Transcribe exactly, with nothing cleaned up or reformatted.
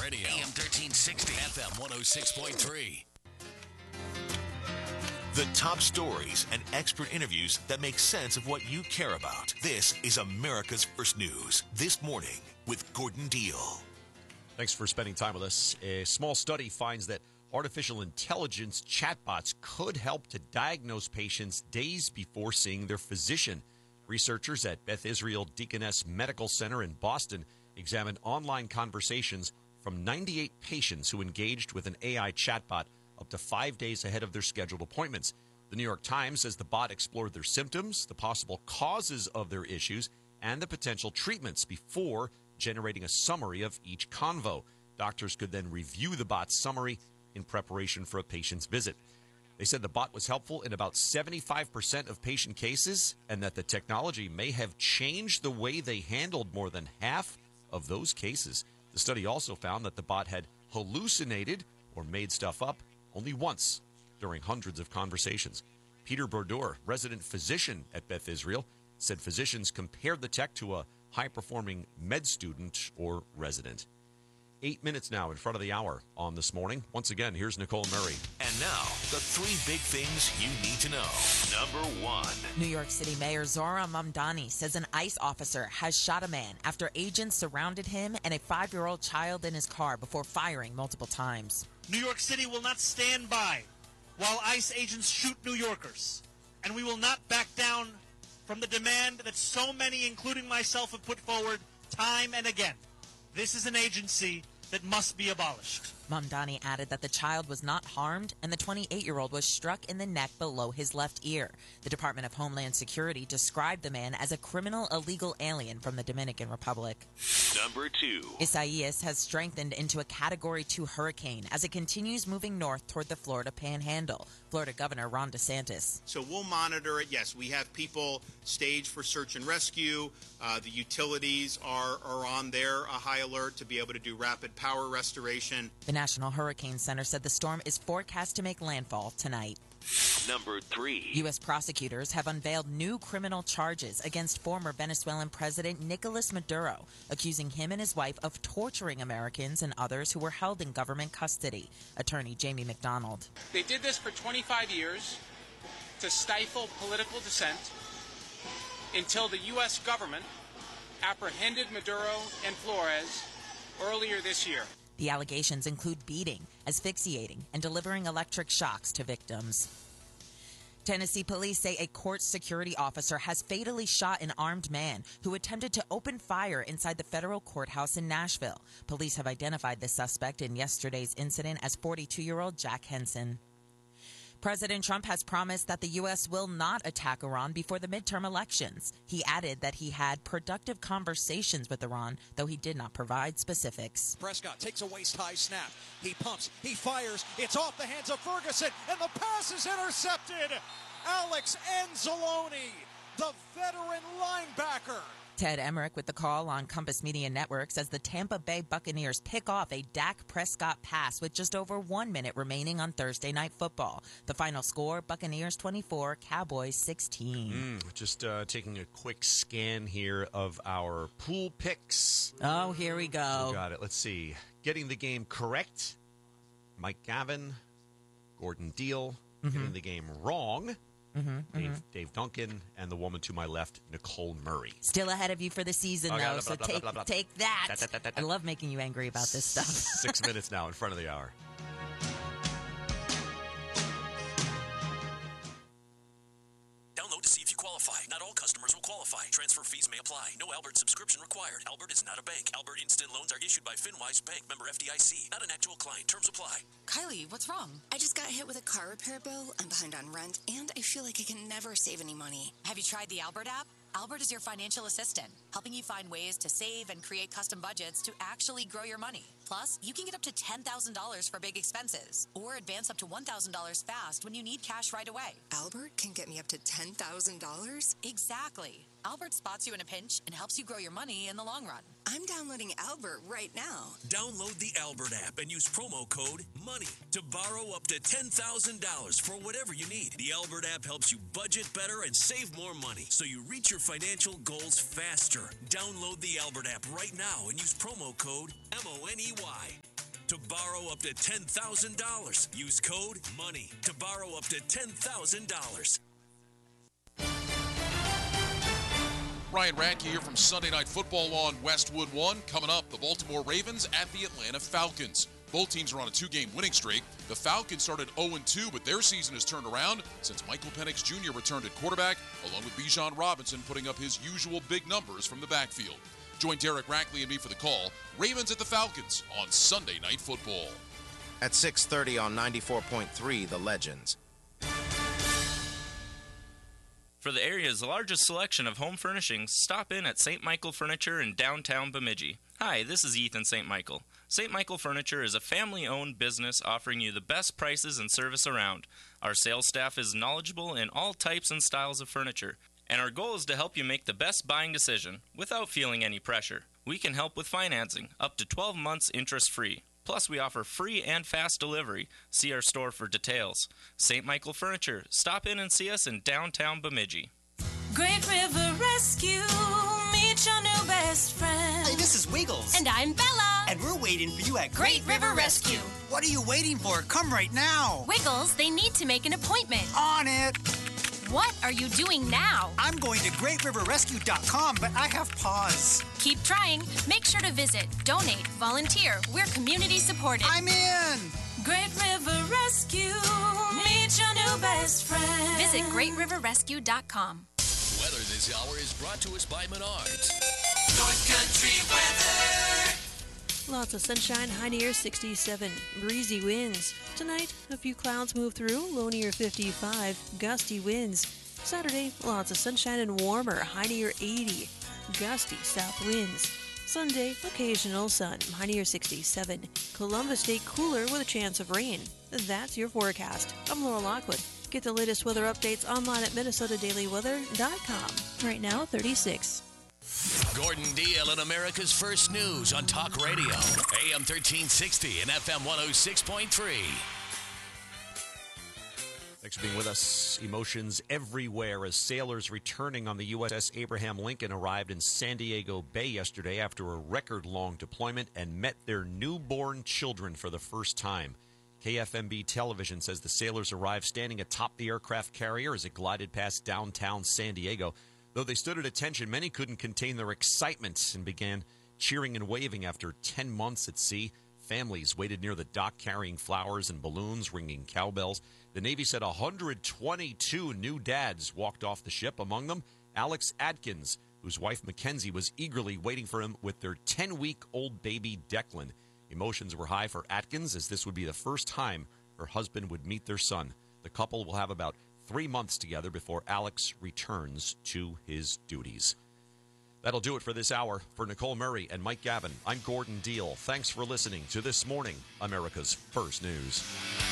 Radio. A M thirteen sixty, F M one oh six point three. The top stories and expert interviews that make sense of what you care about. This is America's First News. This Morning with Gordon Deal. Thanks for spending time with us. A small study finds that artificial intelligence chatbots could help to diagnose patients days before seeing their physician. Researchers at Beth Israel Deaconess Medical Center in Boston examined online conversations from ninety-eight patients who engaged with an A I chatbot up to five days ahead of their scheduled appointments. The New York Times says the bot explored their symptoms, the possible causes of their issues, and the potential treatments before generating a summary of each convo. Doctors could then review the bot's summary in preparation for a patient's visit. They said the bot was helpful in about seventy-five percent of patient cases and that the technology may have changed the way they handled more than half of those cases. The study also found that the bot had hallucinated or made stuff up only once during hundreds of conversations. Peter Brodeur, resident physician at Beth Israel, said physicians compared the tech to a high-performing med student or resident. Eight minutes now in front of the hour on This Morning. Once again, here's Nicole Murray. And now, the three big things you need to know. Number one. New York City Mayor Zohran Mamdani says an ICE officer has shot a man after agents surrounded him and a five-year-old child in his car before firing multiple times. New York City will not stand by while ICE agents shoot New Yorkers. And we will not back down from the demand that so many, including myself, have put forward time and again. This is an agency that must be abolished. Mamdani added that the child was not harmed and the twenty-eight-year-old was struck in the neck below his left ear. The Department of Homeland Security described the man as a criminal illegal alien from the Dominican Republic. Number two. Isaias has strengthened into a Category two hurricane as it continues moving north toward the Florida Panhandle. Florida Governor Ron DeSantis. So we'll monitor it. Yes, we have people staged for search and rescue. Uh, the utilities are, are on their uh, high alert to be able to do rapid power restoration. The National Hurricane Center said the storm is forecast to make landfall tonight. Number three. U S prosecutors have unveiled new criminal charges against former Venezuelan President Nicolas Maduro, accusing him and his wife of torturing Americans and others who were held in government custody. Attorney Jamie McDonald. They did this for twenty-five years to stifle political dissent until the U S government apprehended Maduro and Flores earlier this year. The allegations include beating, asphyxiating, and delivering electric shocks to victims. Tennessee police say a court security officer has fatally shot an armed man who attempted to open fire inside the federal courthouse in Nashville. Police have identified the suspect in yesterday's incident as forty-two-year-old Jack Henson. President Trump has promised that the U S will not attack Iran before the midterm elections. He added that he had productive conversations with Iran, though he did not provide specifics. Prescott takes a waist-high snap. He pumps. He fires. It's off the hands of Ferguson, and the pass is intercepted. Alex Anzalone, the veteran linebacker. Ted Emmerich with the call on Compass Media Network says the Tampa Bay Buccaneers pick off a Dak Prescott pass with just over one minute remaining on Thursday Night Football. The final score, Buccaneers twenty-four, Cowboys sixteen. Mm, just uh, taking a quick scan here of our pool picks. Oh, here we go. We got it. Let's see. Getting the game correct, Mike Gavin, Gordon Deal. Mm-hmm. Getting the game wrong, Mm-hmm, Dave, mm-hmm. Dave Duncan, and the woman to my left, Nicole Murray. Still ahead of you for the season, oh, though, blah, so blah, take, blah, blah, blah. take that. Da, da, da, da, da. I love making you angry about this stuff. Six minutes now in front of the hour. Download to see if you qualify. Not all customers will qualify. Transfer fees may apply. No Albert subscription required. Albert is not a bank. Albert Instant Loans are issued by FinWise Bank, member F D I C. Not an actual client. Terms apply. Kylie, what's wrong? I just got hit with a car repair bill. I'm behind on rent, and I feel like I can never save any money. Have you tried the Albert app? Albert is your financial assistant, helping you find ways to save and create custom budgets to actually grow your money. Plus, you can get up to ten thousand dollars for big expenses, or advance up to one thousand dollars fast when you need cash right away. Albert can get me up to ten thousand dollars? Exactly. Albert spots you in a pinch and helps you grow your money in the long run. I'm downloading Albert right now. Download the Albert app and use promo code MONEY to borrow up to ten thousand dollars for whatever you need. The Albert app helps you budget better and save more money, so you reach your financial goals faster. Download the Albert app right now and use promo code M O N E Y. to borrow up to ten thousand dollars. Use code MONEY to borrow up to ten thousand dollars. Ryan Radke here from Sunday Night Football on Westwood One. Coming up, the Baltimore Ravens at the Atlanta Falcons. Both teams are on a two-game winning streak. The Falcons started oh and two, but their season has turned around since Michael Penix Junior returned at quarterback, along with Bijan Robinson putting up his usual big numbers from the backfield. Join Derek Rackley and me for the call. Ravens at the Falcons on Sunday Night Football. At six thirty on ninety-four point three, The Legends. For the area's largest selection of home furnishings, stop in at Saint Michael Furniture in downtown Bemidji. Hi, this is Ethan Saint Michael. Saint Michael Furniture is a family-owned business offering you the best prices and service around. Our sales staff is knowledgeable in all types and styles of furniture, and our goal is to help you make the best buying decision without feeling any pressure. We can help with financing, up to twelve months interest-free. Plus, we offer free and fast delivery. See our store for details. Saint Michael Furniture. Stop in and see us in downtown Bemidji. Great River Rescue, meet your new best friend. Hey, this is Wiggles. And I'm Bella. And we're waiting for you at Great, Great River Rescue. What are you waiting for? Come right now. Wiggles, they need to make an appointment. On it. What are you doing now? I'm going to great river rescue dot com, but I have pause. Keep trying. Make sure to visit, donate, volunteer. We're community supported. I'm in. Great River Rescue, meet your new best friend. Visit great river rescue dot com. Weather this hour is brought to us by Menards. North Country weather. Lots of sunshine, high near sixty-seven. Breezy winds. Tonight, a few clouds move through, low near fifty-five. Gusty winds. Saturday, lots of sunshine and warmer, high near eighty. Gusty south winds. Sunday, occasional sun, high near sixty-seven. Columbus Day cooler with a chance of rain. That's your forecast. I'm Laura Lockwood. Get the latest weather updates online at minnesota daily weather dot com. Right now, thirty-six. Gordon Deal in America's First News on Talk Radio, A M thirteen sixty and F M one oh six point three. Thanks for being with us. Emotions everywhere as sailors returning on the U S S Abraham Lincoln arrived in San Diego Bay yesterday after a record-long deployment and met their newborn children for the first time. K F M B television says the sailors arrived standing atop the aircraft carrier as it glided past downtown San Diego. Though they stood at attention, many couldn't contain their excitement and began cheering and waving after ten months at sea. Families waited near the dock carrying flowers and balloons, ringing cowbells. The Navy said one hundred twenty-two new dads walked off the ship, among them Alex Atkins, whose wife Mackenzie was eagerly waiting for him with their ten-week-old baby Declan. Emotions were high for Atkins, as this would be the first time her husband would meet their son. The couple will have about three months together before Alex returns to his duties. That'll do it for this hour. For Nicole Murray and Mike Gavin, I'm Gordon Deal. Thanks for listening to This Morning, America's First News.